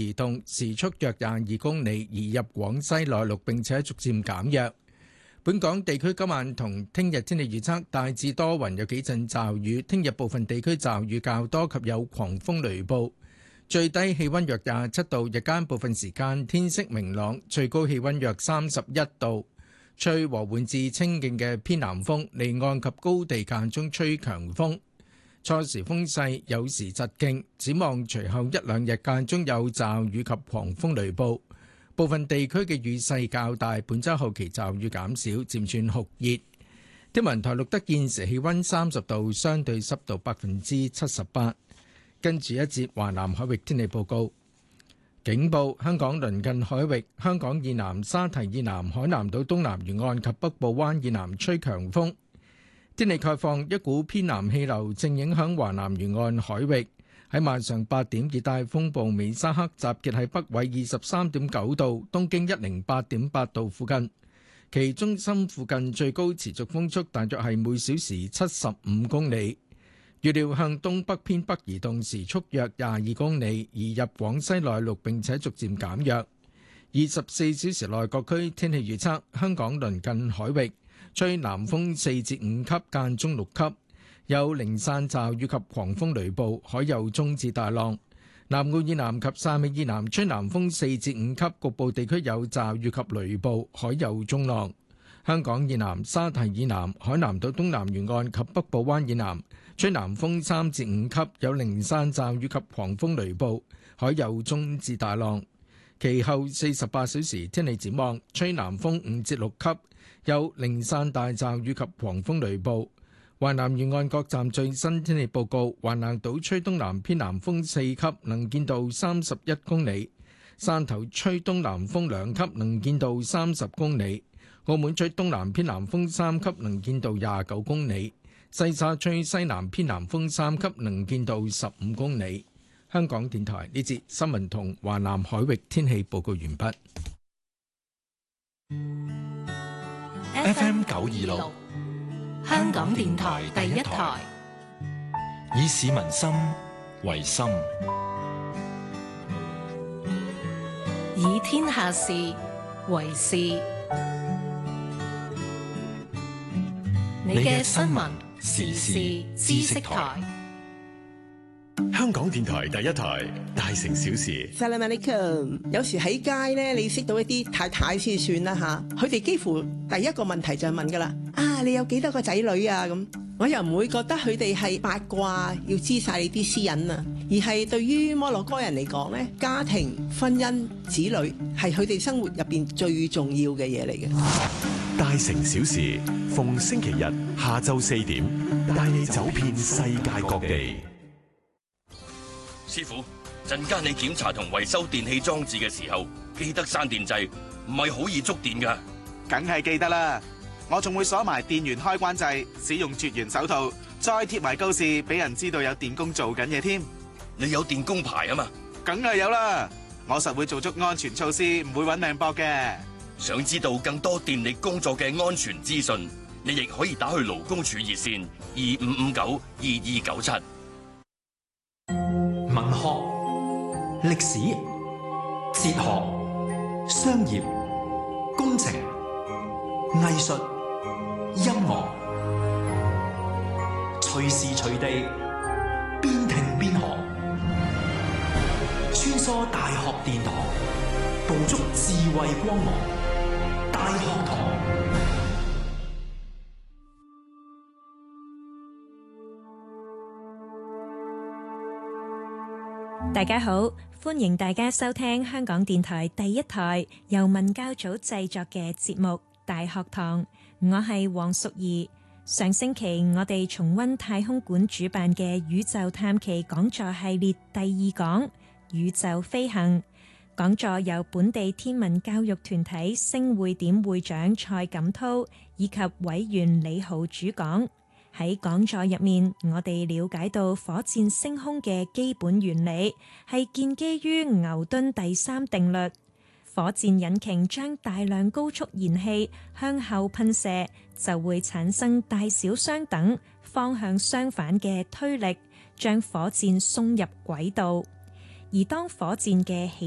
移動，時速約22公里，移入廣西內陸並且逐漸減弱。本港地區今晚同聽日天氣預測大致多雲，有幾陣驟雨。聽日部分地區驟雨較多及有狂風雷暴。最低氣溫約27度，日間部分時間天色明朗，最高氣溫約31度。吹和緩至清勁嘅偏南風，離岸及高地間中吹強風。初時風勢有時疾勁，展望隨後一兩日間中有驟雨及狂風雷暴。部分地區嘅雨勢較大，本週後期驟雨減少，漸轉酷熱。天文台錄得現時氣溫30度，相對濕度78%。跟住一節華南海域天氣報告。警報：香港鄰近海域、香港以南、沙堤以南、海南島東南沿岸及北部灣以南吹強風。天氣概況：一股偏南氣流正影響華南沿岸海域。喺晚上8點，熱帶風暴美沙克集結喺北緯23.9度、東經108.8度附近，其中心附近最高持續風速大約係每小時75公里。預料向東北偏北移動，時速約22公里，移入廣西內陸並且逐漸減弱。24小時內各區天氣預測：香港鄰近海域吹南風4至5級，間中6級。有零散驟雨及狂風雷暴，海有中至大浪。南澳以南及汕尾以南吹南風4至5級，局部地區有驟雨及雷暴，海有中浪。香港以南、沙堤以南、海南島東南沿岸及北部灣以南吹南風3至5級，有零散驟雨及狂風雷暴，海有中至大浪。其後48小時天氣展望，吹南風5至6級，有零散大驟雨及狂風雷暴。華南沿岸各站最新天氣報告：橫瀾島吹東南偏南風4級，能見度31公里；汕頭吹東南風2級，能見度30公里；澳門吹東南偏南風3級，能見度29公里；西沙吹西南偏南風3級，能見度15公里。香港電台呢節新聞同華南海域天氣報告完畢。 FM 926香港電台第一台，以市民心為心， 以天下事為事。你嘅新聞時事知識台， 香港電台第一台，大城小事。 Salam alaikum。有時喺街咧，你識到一啲太太先算啦吓，佢哋幾乎第一個問題就係問噶啦，你有幾多個仔女啊？咁我又唔會覺得佢哋係八卦，要知晒你啲私隱啊，而係對於摩洛哥人嚟講咧，家庭、婚姻、子女係佢哋生活入邊最重要嘅嘢嚟嘅。 大城小事，逢星期日下晝4點，帶你走遍世界各地。 師傅，陣間你檢查同維修電器裝置嘅時候，記得閂電掣，唔係好易觸電噶。 梗係記得啦，我仲會鎖埋電源開關掣，使用絕緣手套，再貼埋告示，俾人知道有電工做緊嘢添。 你有電工牌啊嘛？ 梗係有啦，我實會做足安全措施，唔會搵命搏嘅。 想知道更多電力工作嘅安全資訊，你亦可以打去勞工處熱線25592297。 文學、歷史、哲學、商業、工程、藝術、音樂，隨時隨地邊聽邊學，穿梭大學殿堂，捕捉智慧光芒。大學堂。 大家好，歡迎大家收聽香港電台第一台由文教組製作嘅節目《大學堂》，我係黃淑儀。上星期我哋重溫太空館主辦嘅宇宙探奇講座系列第2講宇宙飛行。講座由本地天文教育團體星匯點會長蔡錦濤以及委員李浩主講。喺講座入面，我哋了解到火箭升空嘅基本原理係建基於牛頓第3定律。火箭引擎將大量高速燃氣向後噴射，就會產生大小相等、方向相反嘅推力，將火箭送入軌道。而當火箭嘅起